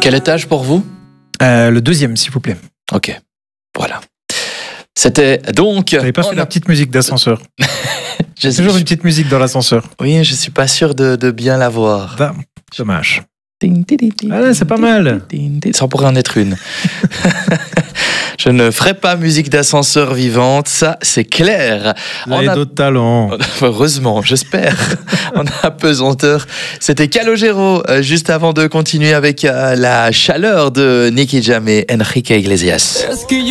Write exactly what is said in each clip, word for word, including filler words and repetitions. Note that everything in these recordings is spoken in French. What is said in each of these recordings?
Quel étage pour vous ? euh, Le deuxième, s'il vous plaît. Ok, voilà. C'était donc... Vous n'avez pas fait a... la petite musique d'ascenseur. je Toujours suis... une petite musique dans l'ascenseur. Oui, je suis pas sûr de, de bien l'avoir. Bah, dommage. Ah, c'est pas mal. Ça pourrait en être une. Je ne ferai pas musique d'ascenseur vivante, ça c'est clair. Là, il y a d'autres talents. Heureusement, j'espère. En apesanteur. C'était Calogero, juste avant de continuer avec la chaleur de Nicky Jam et Enrique Iglesias.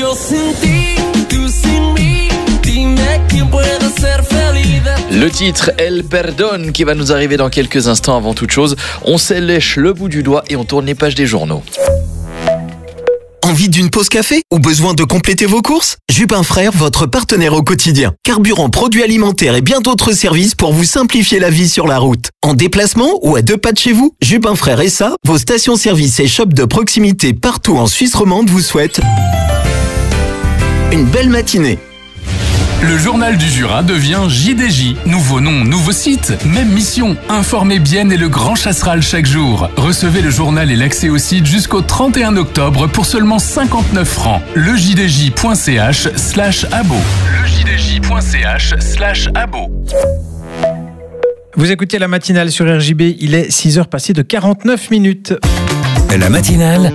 Le titre El Perdón qui va nous arriver dans quelques instants. Avant toute chose, on s'élèche le bout du doigt et on tourne les pages des journaux. Envie d'une pause café ou besoin de compléter vos courses ? Jupin Frères, votre partenaire au quotidien. Carburant, produits alimentaires et bien d'autres services pour vous simplifier la vie sur la route. En déplacement ou à deux pas de chez vous ? Jupin Frères et ça, vos stations-service et shops de proximité partout en Suisse romande vous souhaitent une belle matinée. Le journal du Jura devient J D J. Nouveau nom, nouveau site, même mission. Informez bien et le grand chasseral chaque jour. Recevez le journal et l'accès au site jusqu'au trente et un octobre pour seulement cinquante-neuf francs. lejdj.ch slash abo. lejdj.ch slash abo. Vous écoutez la matinale sur R J B, il est six heures passées de quarante-neuf minutes. La matinale,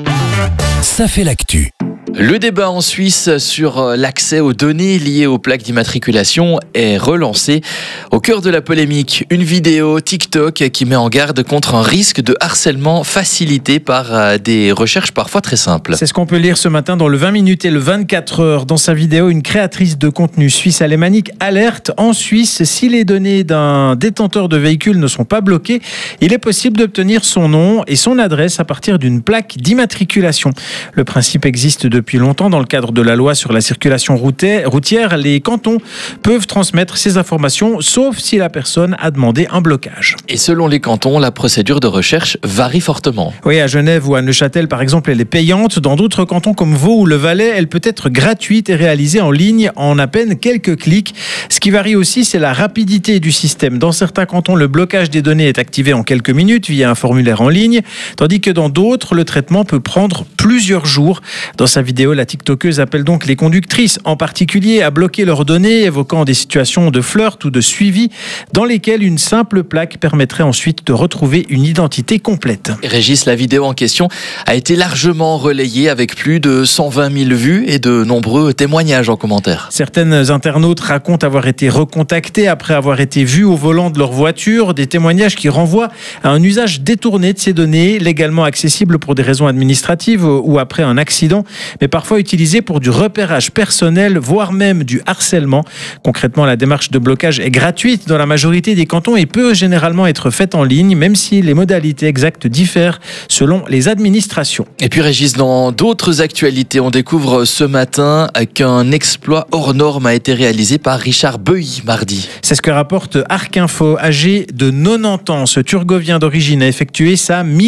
ça fait l'actu. Le débat en Suisse sur l'accès aux données liées aux plaques d'immatriculation est relancé. Au cœur de la polémique, une vidéo TikTok qui met en garde contre un risque de harcèlement facilité par des recherches parfois très simples. C'est ce qu'on peut lire ce matin dans le vingt minutes et le vingt-quatre heures. Dans sa vidéo, une créatrice de contenu suisse alémanique alerte. En Suisse, si les données d'un détenteur de véhicule ne sont pas bloquées, il est possible d'obtenir son nom et son adresse à partir d'une plaque d'immatriculation. Le principe existe depuis longtemps dans le cadre de la loi sur la circulation routière. Les cantons peuvent transmettre ces informations, sauf si la personne a demandé un blocage. Et selon les cantons, la procédure de recherche varie fortement. Oui, à Genève ou à Neuchâtel, par exemple, elle est payante. Dans d'autres cantons comme Vaud ou le Valais, elle peut être gratuite et réalisée en ligne en à peine quelques clics. Ce qui varie aussi, c'est la rapidité du système. Dans certains cantons, le blocage des données est activé en quelques minutes via un formulaire en ligne, tandis que dans d'autres, le traitement peut prendre plusieurs jours. Dans sa vidéo, la TikTokeuse appelle donc les conductrices en particulier à bloquer leurs données, évoquant des situations de flirt ou de suivi dans lesquelles une simple plaque permettrait ensuite de retrouver une identité complète. Régis, la vidéo en question a été largement relayée avec plus de cent vingt mille vues et de nombreux témoignages en commentaire. Certaines internautes racontent avoir été recontactés après avoir été vus au volant de leur voiture, des témoignages qui renvoient à un usage détourné de ces données, légalement accessibles pour des raisons administratives ou après un accident, mais parfois utilisées pour du repérage personnel, voire même du harcèlement. Concrètement, la démarche de blocage est gratuite dans la majorité des cantons et peut généralement être faite en ligne, même si les modalités exactes diffèrent selon les administrations. Et puis Régis, dans d'autres actualités, on découvre ce matin qu'un exploit hors norme a été réalisé par Richard Beuilly mardi. C'est ce que rapporte Arc Info. Âgé de quatre-vingt-dix ans, ce Turgovien d'origine a effectué sa